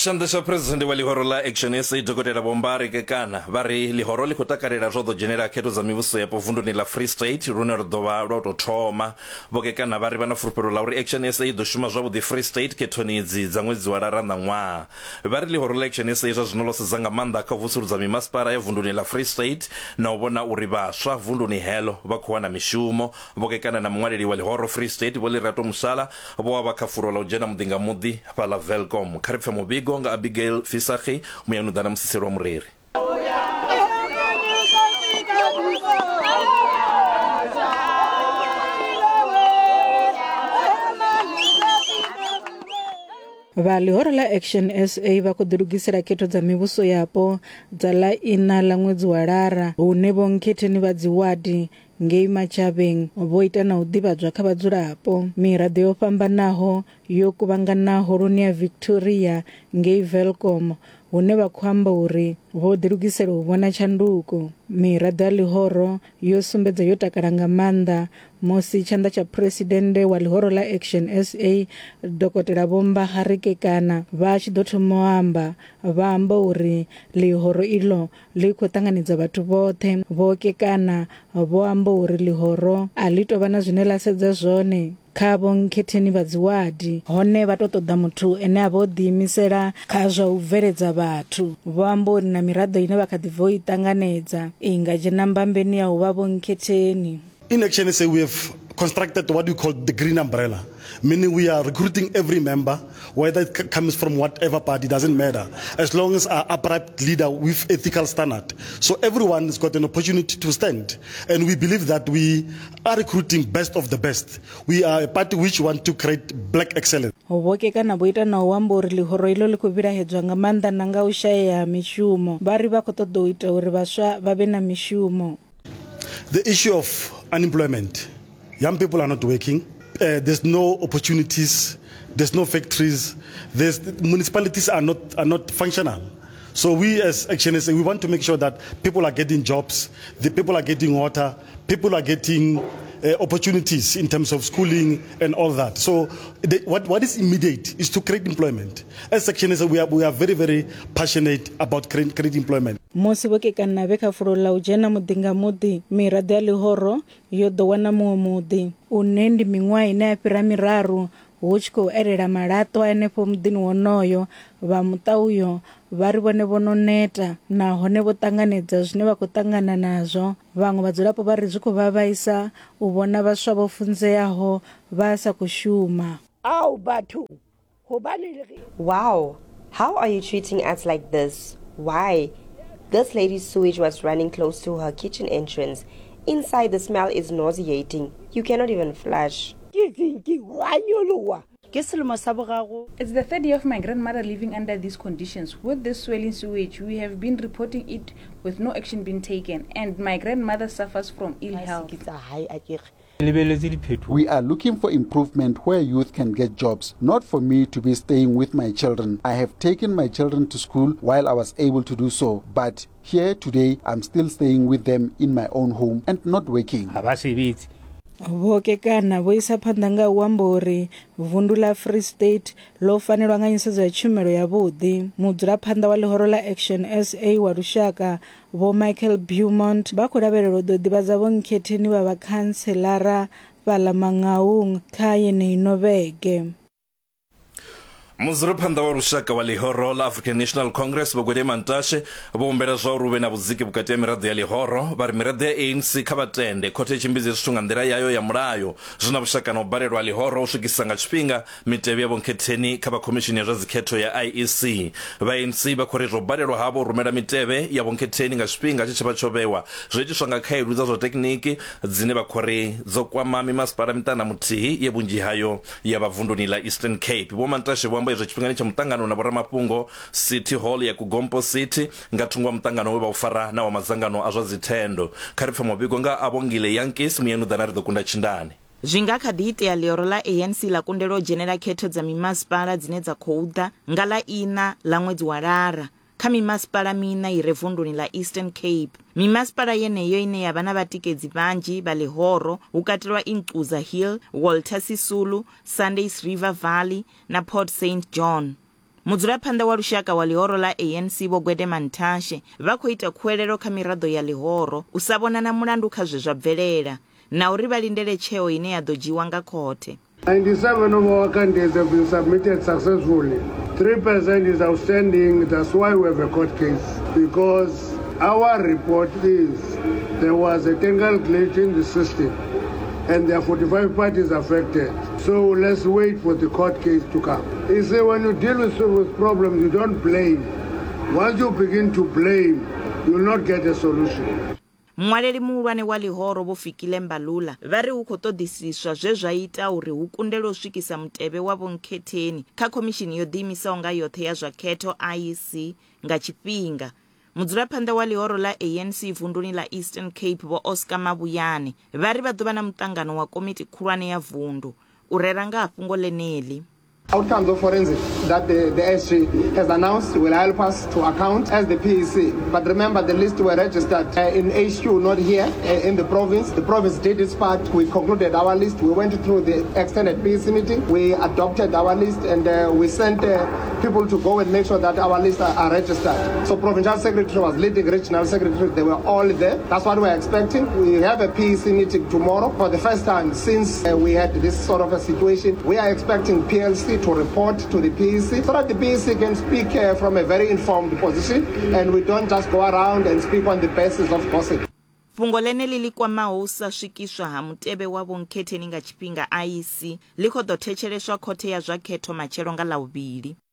Xandla xa presidente wa lihoro la Action SA Dr. Bombari Kekana va ri lihoro li khou takalela zwo ḓo dzhenela khetho dza mivhuso yapo vunduni la Free State lune ri ḓo vha lwa tou thoma. Vho Kekana vha ri vha na fulufhelo ḽa uri Action SA i ḓo shuma zwavhuḓi Free State khethoni idzi dza ṅwedzi wa lara na ṅwaha. Vha ri lihoro la Action SA zwa zwino ḽo sedza nga maanḓa kha vusuludza mimasipala ya vunduni la Free State na u vhona uri vhaswa vunduni heḽo vha khou wana mishumo. Vho Kekana na muṅwaleli wa lihoro Free State Vho Lerato Musala vho vha vha kha fulo ḽa u dzhena muḓi nga muḓi fhaḽa Welkom. Kha ri pfe muvhigo nga Abigail Fisaki muyanudana musisiro wa Mureri. Va lihoro la Action SA va khou ḓilugisela khetho dza mivhuso yapo dza ḽa ina ḽa ṅwedzi wa lara hune vho nkhetheni vha dzi wadi ngei Machabeng vho ita na u ḓivhadzwa kha vhadzulapo. Miraḓo yo fhambanaho yo kuvhanganaho lune ya Victoria ngei Welkom hune vha khou amba uri vho ḓilugisela u vhona tshanduko. Miraḓo ya lihoro yo sumbedza yo takala nga maanḓa musi tshanḓa tsha presidente wa lihoro la Action SA Dr. Bombari Kekana vha tshi ḓo thoma u amba vha amba uri lihoro iḽo li khou ṱanganedza vhathu vhoṱhe. Vho Kekana vho amba uri lihoro a li tou vha na zwine ḽa sedza zwone kha vho nkhetheni vha dzi wadi, hone vha tou ṱoḓa muthu ene a vha o ḓiimisela kha zwa u bveledza vhathu. Vho amba uri na miraḓo ine vha kha ḓi bva u i ṱanganedza i nga dzhena mbambeni ya u vha vho nkhetheni. In Action SA, we have constructed what we call the green umbrella, meaning we are recruiting every member, whether it comes from whatever party, doesn't matter, as long as our upright leader with ethical standard. So everyone has got an opportunity to stand. And we believe that we are recruiting best of the best. We are a party which want to create black excellence. Vho Kekana vho ita na u amba uri lihoro iḽo li khou vhilahedzwa nga maanḓa na nga u shaya mishumo. Vha ri vha khou ṱoḓa u ita uri vhaswa vha vhe na mishumo. The issue of unemployment. Young people are not working. There's no opportunities. There's no factories. Municipalities are not functional. So we as Action SA, we want to make sure that people are getting jobs, the people are getting water, people are getting opportunities in terms of schooling and all that. So what is immediate is to create employment. As Action SA, we are very, very passionate about creating employment. Musi Vho Kekana vhe kha fulo ḽa u dzhena muḓi nga muḓi, miraḓo ya lihoro yo ḓo wana muṅwe muḓi une ndi miṅwaha ine ya fhira miraru hu tshi khou elela malaṱwa henefho muḓini wonoyo. Vha muṱa uyo vha ri vhone vho no neta nahone vho ṱanganedza zwine vha khou ṱangana nazwo. Vhaṅwe vhadzulapo vha ri zwi khou vha vhaisa u vhona vhaswa vho funzeaho vha sa khou shuma. Wow, how are you treating us like this? Why? This lady's sewage was running close to her kitchen entrance. Inside, the smell is nauseating. You cannot even flush. It's the third year of my grandmother living under these conditions. With this swelling sewage, we have been reporting it with no action being taken, and my grandmother suffers from ill health. We are looking for improvement where youth can get jobs, not for me to be staying with my children. I have taken my children to school while I was able to do so, but here today I'm still staying with them in my own home and not working. Vho Kekana vho isa phanḓa nga u amba uri vundu la Free State ḽo fanelwa nga nyisedzo ya tshumelo yavhuḓi. Mudzulaphanḓa wa lihoro la Action SA wa lushaka Vho Michael Beaumont vha khou lavhelela u ḓo ḓivhadza vho nkhetheni vha vhakhantselara fhaḽa Mangaung kha yeneyi vhege. Mudzulaphanḓa wa lushaka wa lihoro la African National Congress Vho Gwede Mantashe vho humbela zwa uri hu vhe na vhudziki vhukati ha miraḓo ya lihoro. Vha ri miraḓo ya ANC kha vhatende khothe tshimbidze zwithu nga nḓila yayo ya mulayo zwi na vhushaka na u balelwa lihoro u swikisa nga tshifhinga mitevhe ya vho nkhetheni kha vha khomishini ya zwa dzikhetho ya IEC. Vha ANC vha khou ri zwo balelwa havho u rumela mitevhe ya vho nkhetheni nga tshifhinga tshe tsha vha tsho vhewa zwo itiswa nga khaedu dza zwa tekniki dzine vha khou ri dzo kwama mimasipala miṱana muthihi ye vhunzhi hayo ya vha vunduni la Eastern Cape. Vho Mantashe vho amba izwo tshifhingani tsha muṱangano na vhoramafhungo City Hall ya Kugompo City nga thungo wa muṱangano we vha u fara na wa madzangano a zwa dzithendo. Kha ri pfe muvhigo nga Abongile Yankees muyanudana ri ḓo kunda tshindani. Zwi nga kha ḓi itea lihoro la ANC ḽa kundelwa u dzhenela khetho dza mimasipala dzine dza khou ḓa nga ḽa ina ḽa ṅwedzi wa lara kha mimasipala mina i re vunduni la Eastern Cape. Mimasipala yeneyo ine ya vha na vhatikedzi vhanzhi vha lihoro hu katelwa Inxuza Hill, Walter Sisulu, Sundays River Valley na Port St John. mudzulaphanḓa wa lushaka wa ḽihoro ḽa ANC vho Gwede Mantashe vha khou ita khuwelelo kha miraḓo ya ḽihoro u sa vhona na mulandu kha zwe zwa bvelela na uri vha lindele tsheo ine ya ḓo dzhiwa nga khothe. 97 of our candidates have been submitted successfully. 3% is outstanding. That's why we have a court case. Because our report is there was a technical glitch in the system and there are 45 parties affected. So let's wait for the court case to come. You see, when you deal with problems, you don't blame. Once you begin to blame, you will not get a solution. Muṅwaleli muhulwane wa ḽihoro vho Fikile Mbalula vha ri hu khou ṱoḓisiswa zwe zwa ita uri hu kundelwe u swikisa mutevhe wa vhonkhetheni kha khomishini yo ḓiimisaho nga yoṱhe ya zwa khetho IEC nga tshifhinga. Mudzulaphanḓa wa ḽihoro ḽa ANC vunduni ḽa Eastern Cape vho Oscar Mabuyane vha ri vha ḓo vha na muṱangano wa komiti khulwane ya vundu u rera nga ha fhungo ḽeneḽi. Outcomes of forensic that the SG has announced will help us to account as the PEC. But remember, the list were registered in HQ, not here in the province. The province did its part. We concluded our list. We went through the extended PEC meeting. We adopted our list and we sent people to go and make sure that our lists are registered. So Provincial Secretary was leading, Regional Secretary, they were all there. That's what we're expecting. We have a PEC meeting tomorrow. For the first time since we had this sort of a situation, we are expecting PLC to report to the PEC so that the PEC can speak from a very informed position and we don't just go around and speak on the basis of gossip. Fhungo ḽeneḽi ḽi kwamaho u sa swikiswa ha mutevhe wa vhonkhetheni nga tshifhinga IEC ḽi khou ḓo thetsheleswa khothe ya zwa khetho matshelo nga ḽavhuvhili.